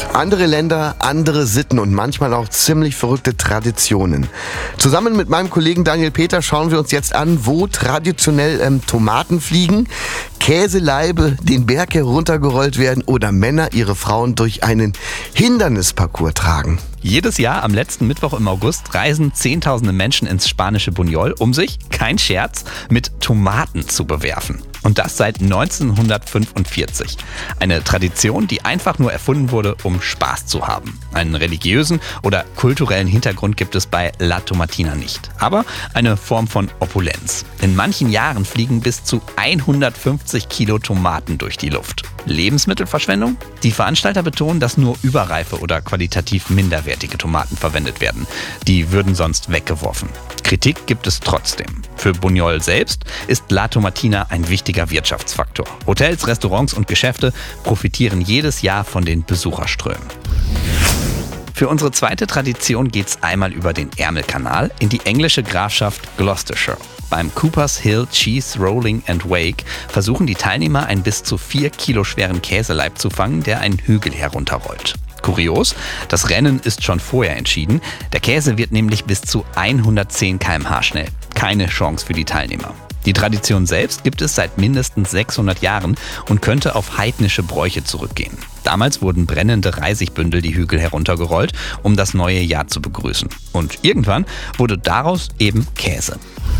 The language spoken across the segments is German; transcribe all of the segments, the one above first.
Andere Länder, andere Sitten und manchmal auch ziemlich verrückte Traditionen. Zusammen mit meinem Kollegen Daniel Peter schauen wir uns jetzt an, wo traditionell Tomaten fliegen, Käselaibe den Berg heruntergerollt werden oder Männer ihre Frauen durch einen Hindernisparcours tragen. Jedes Jahr am letzten Mittwoch im August reisen Zehntausende Menschen ins spanische Buñol, um sich, kein Scherz, mit Tomaten zu bewerfen. Und das seit 1945. Eine Tradition, die einfach nur erfunden wurde, um Spaß zu haben. Einen religiösen oder kulturellen Hintergrund gibt es bei La Tomatina nicht. Aber eine Form von Opulenz. In manchen Jahren fliegen bis zu 150 Kilo Tomaten durch die Luft. Lebensmittelverschwendung? Die Veranstalter betonen, dass nur überreife oder qualitativ minderwertige Tomaten verwendet werden. Die würden sonst weggeworfen. Kritik gibt es trotzdem. Für Buñol selbst ist La Tomatina ein wichtiger Wirtschaftsfaktor. Hotels, Restaurants und Geschäfte profitieren jedes Jahr von den Besucherströmen. Für unsere zweite Tradition geht's einmal über den Ärmelkanal in die englische Grafschaft Gloucestershire. Beim Coopers Hill Cheese Rolling and Wake versuchen die Teilnehmer, einen bis zu 4 Kilo schweren Käseleib zu fangen, der einen Hügel herunterrollt. Kurios, das Rennen ist schon vorher entschieden. Der Käse wird nämlich bis zu 110 km/h schnell. Keine Chance für die Teilnehmer. Die Tradition selbst gibt es seit mindestens 600 Jahren und könnte auf heidnische Bräuche zurückgehen. Damals wurden brennende Reisigbündel die Hügel heruntergerollt, um das neue Jahr zu begrüßen. Und irgendwann wurde daraus eben Käse.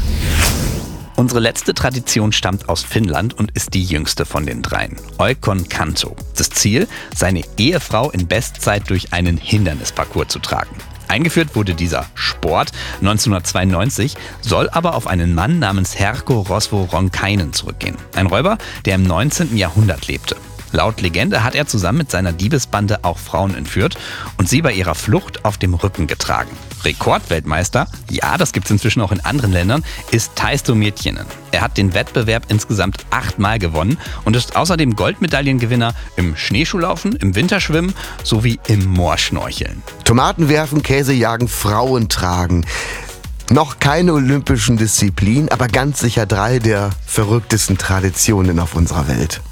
Unsere letzte Tradition stammt aus Finnland und ist die jüngste von den dreien. Oikon Kanto. Das Ziel, seine Ehefrau in Bestzeit durch einen Hindernisparcours zu tragen. Eingeführt wurde dieser Sport 1992, soll aber auf einen Mann namens Herkko Rosvo Ronkainen zurückgehen. Ein Räuber, der im 19. Jahrhundert lebte. Laut Legende hat er zusammen mit seiner Diebesbande auch Frauen entführt und sie bei ihrer Flucht auf dem Rücken getragen. Rekordweltmeister, ja, das gibt's inzwischen auch in anderen Ländern, ist Taisto Miettinen. Er hat den Wettbewerb insgesamt 8-mal gewonnen und ist außerdem Goldmedaillengewinner im Schneeschuhlaufen, im Winterschwimmen sowie im Moorschnorcheln. Tomaten werfen, Käse jagen, Frauen tragen. Noch keine olympischen Disziplinen, aber ganz sicher 3 der verrücktesten Traditionen auf unserer Welt.